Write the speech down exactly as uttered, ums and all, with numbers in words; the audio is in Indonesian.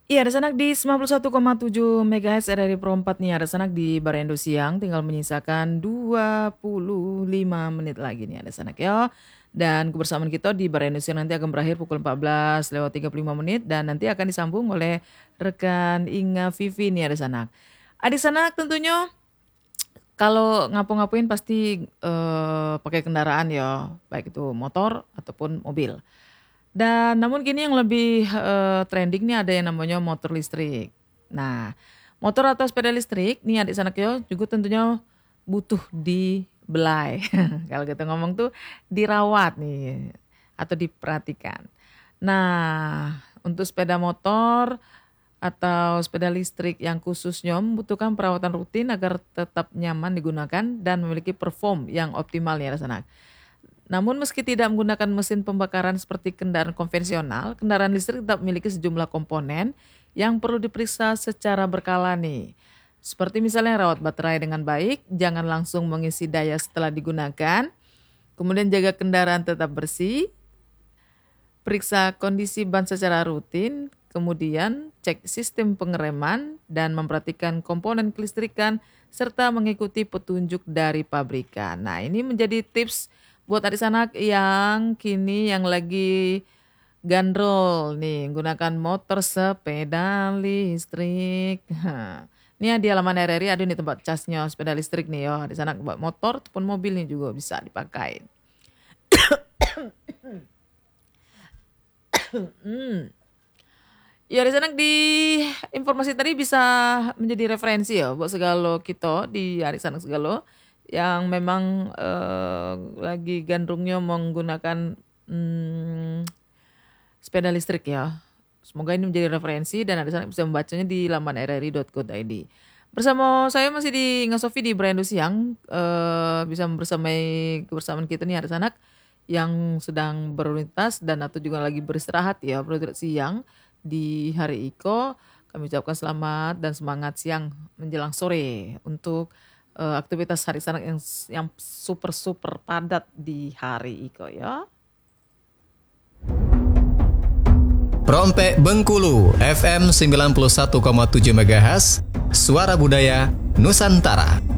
Iya, ada Sanak di sembilan puluh satu koma tujuh megahertz R R I Pro empat nih, ada Sanak di Barendo Siang, tinggal menyisakan dua puluh lima menit lagi nih ada Sanak ya. Dan kebersamaan kita di Barendo Siang nanti akan berakhir pukul empat belas lewat tiga puluh lima menit dan nanti akan disambung oleh rekan Inga Vivi nih ada Sanak. Adik Sanak tentunya kalau ngapu-ngapuin pasti eh, pakai kendaraan ya, baik itu motor ataupun mobil. Dan namun kini yang lebih eh, trending nih ada yang namanya motor listrik. Nah, motor atau sepeda listrik nih adik sanak yo juga tentunya butuh dibelai. Kalau kita ngomong tuh dirawat nih atau diperhatikan. Nah, untuk sepeda motor atau sepeda listrik yang khususnya membutuhkan perawatan rutin agar tetap nyaman digunakan dan memiliki perform yang optimal ya adik sanak. Namun meski tidak menggunakan mesin pembakaran seperti kendaraan konvensional, kendaraan listrik tetap memiliki sejumlah komponen yang perlu diperiksa secara berkala nih. Seperti misalnya rawat baterai dengan baik, jangan langsung mengisi daya setelah digunakan, kemudian jaga kendaraan tetap bersih, periksa kondisi ban secara rutin, kemudian cek sistem pengereman dan memperhatikan komponen kelistrikan serta mengikuti petunjuk dari pabrikan. Nah, ini menjadi tips buat adik sanak yang kini yang lagi gandrol nih gunakan motor sepeda listrik. Ini di halaman R R I ada nih tempat casnya sepeda listrik nih ya. Adik sanak buat motor ataupun mobil nih juga bisa dipakai. hmm. Ya di sana di informasi tadi bisa menjadi referensi ya buat segala kita di hari sana segala yang memang eh, lagi gandrungnya menggunakan hmm, sepeda listrik ya. Semoga ini menjadi referensi dan ada sana bisa membacanya di laman r r i dot co dot i d. Bersama saya masih di Ngasofi di Barendo Siang eh, bisa membersamai kebersamaan kita nih ada sanak yang sedang berlintas dan atau juga lagi beristirahat ya beristirahat siang di hari Iko. Kami ucapkan selamat dan semangat siang menjelang sore untuk uh, aktivitas hari sanak yang yang super super padat di hari Iko ya. Prompek Bengkulu F M sembilan puluh satu koma tujuh megahertz, Suara Budaya Nusantara.